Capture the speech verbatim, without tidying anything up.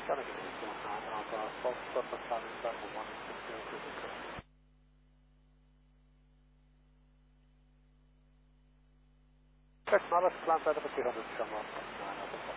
Check Malice, climb out of a two hundred, come on,